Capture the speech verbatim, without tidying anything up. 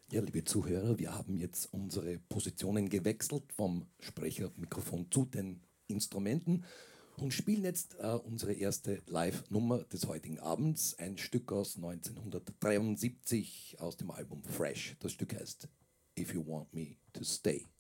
Ja, liebe Zuhörer, wir haben jetzt unsere Positionen gewechselt vom Sprechermikrofon zu den Instrumenten und spielen jetzt äh, unsere erste Live-Nummer des heutigen Abends, ein Stück aus neunzehnhundertdreiundsiebzig aus dem Album Fresh. Das Stück heißt If You Want Me to Stay.